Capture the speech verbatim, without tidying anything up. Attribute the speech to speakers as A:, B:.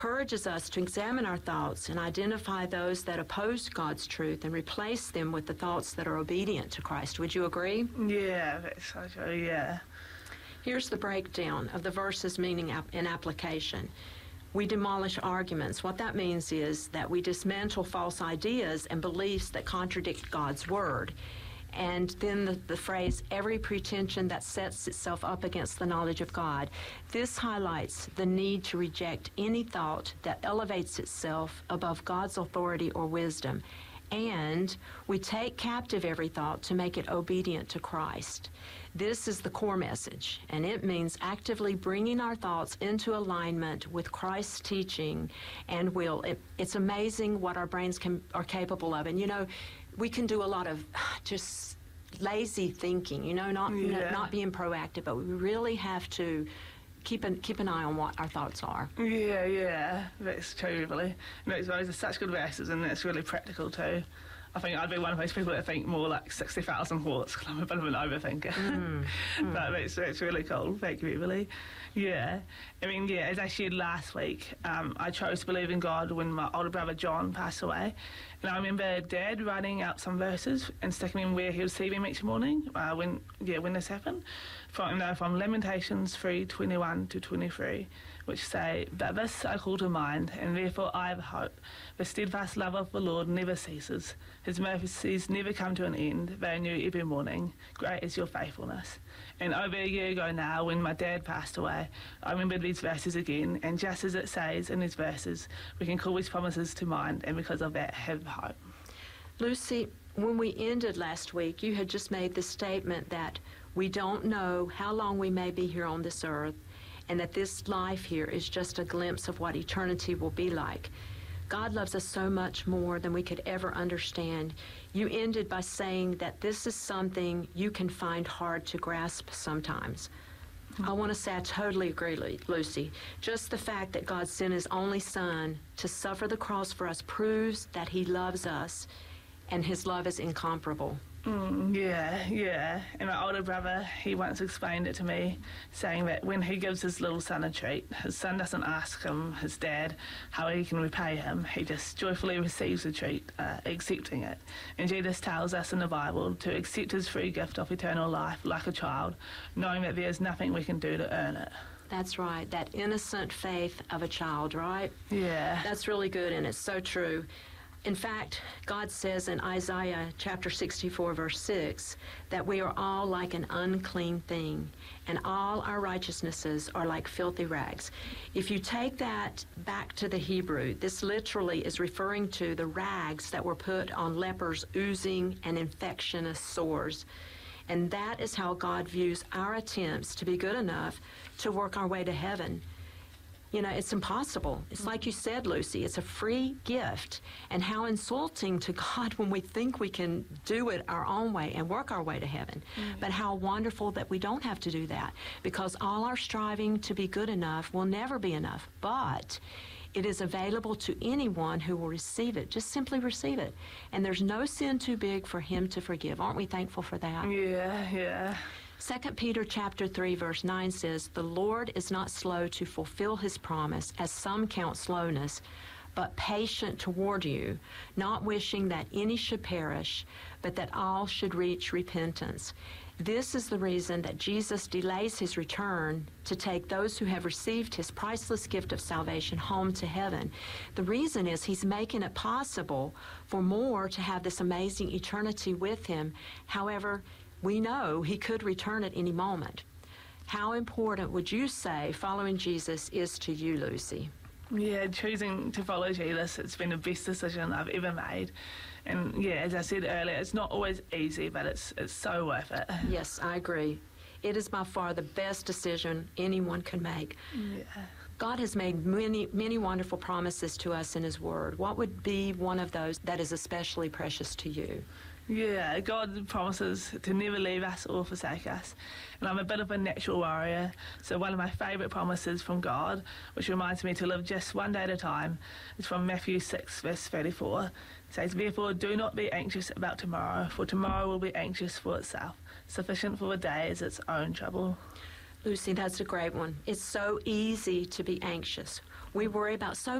A: encourages us to examine our thoughts and identify those that oppose God's truth and replace them with the thoughts that are obedient to Christ. Would you agree?
B: Yeah, that's so true, yeah.
A: Here's the breakdown of the verse's meaning and application. We demolish arguments. What that means is that we dismantle false ideas and beliefs that contradict God's word. And then the, the phrase, every pretension that sets itself up against the knowledge of God. This highlights the need to reject any thought that elevates itself above God's authority or wisdom. And we take captive every thought to make it obedient to Christ. This is the core message, and it means actively bringing our thoughts into alignment with Christ's teaching and will. It, it's amazing what our brains can, are capable of. And, you know, we can do a lot of just lazy thinking, you know, not,
B: yeah.
A: not being proactive, but we really have to keep an, keep an eye on what our thoughts are.
B: Yeah, yeah, that's true, really. You know, it's, those are such good verses, and it's really practical too. I think I'd be one of those people that think more like sixty thousand thoughts, because I'm a bit of an overthinker. Mm, mm. But it's, it's really cool. Thank you, Emily. Yeah. I mean, yeah, as I shared last week, um, I chose to believe in God when my older brother John passed away. And I remember Dad writing out some verses and sticking them where he would see them each morning uh, when, yeah, when this happened. From, you know, from Lamentations three twenty-one to twenty-three, which say, "But this I call to mind, and therefore I have hope. The steadfast love of the Lord never ceases. His mercies never come to an end. They are new every morning. Great is your faithfulness." And over a year ago now, when my dad passed away, I remembered these verses again, and just as it says in these verses, we can call these promises to mind, and because of that, have hope.
A: Lucy, when we ended last week, you had just made the statement that we don't know how long we may be here on this earth, and that this life here is just a glimpse of what eternity will be like. God loves us so much more than we could ever understand. You ended by saying that this is something you can find hard to grasp sometimes. Mm-hmm. I want to say I totally agree, Lucy. Just the fact that God sent His only Son to suffer the cross for us proves that He loves us, and His love is incomparable.
B: Mm, yeah, yeah. And my older brother, he once explained it to me, saying that when he gives his little son a treat, his son doesn't ask him, his dad, how he can repay him. He just joyfully receives the treat, uh, accepting it. And Jesus tells us in the Bible to accept His free gift of eternal life like a child, knowing that there's nothing we can do to earn it.
A: That's right, that innocent faith of a child, right?
B: Yeah.
A: That's really good, and it's so true. In fact, God says in Isaiah chapter sixty-four, verse six, that we are all like an unclean thing, and all our righteousnesses are like filthy rags. If you take that back to the Hebrew, this literally is referring to the rags that were put on lepers' oozing and infectious sores. And that is how God views our attempts to be good enough to work our way to heaven. You know, it's impossible. It's like you said, Lucy, it's a free gift. And how insulting to God when we think we can do it our own way and work our way to heaven. Mm-hmm. But how wonderful that we don't have to do that, because all our striving to be good enough will never be enough. But it is available to anyone who will receive it. Just simply receive it. And there's no sin too big for Him to forgive. Aren't we thankful for that?
B: Yeah, yeah.
A: Second Peter chapter three, verse nine says, "The Lord is not slow to fulfill His promise, as some count slowness, but patient toward you, not wishing that any should perish, but that all should reach repentance." This is the reason that Jesus delays His return to take those who have received His priceless gift of salvation home to heaven. The reason is He's making it possible for more to have this amazing eternity with Him. However, we know He could return at any moment. How important would you say following Jesus is to you, Lucy?
B: Yeah, choosing to follow Jesus, it's been the best decision I've ever made. And yeah, as I said earlier, it's not always easy, but it's it's so worth it.
A: Yes, I agree. It is by far the best decision anyone can make.
B: Yeah.
A: God has made many, many wonderful promises to us in His Word. What would be one of those that is especially precious to you?
B: Yeah, God promises to never leave us or forsake us. And I'm a bit of a natural warrior, so one of my favourite promises from God, which reminds me to live just one day at a time, is from Matthew six, verse thirty-four. It says, "Therefore do not be anxious about tomorrow, for tomorrow will be anxious for itself. Sufficient for the day is its own trouble."
A: Lucy, that's a great one. It's so easy to be anxious. We worry about so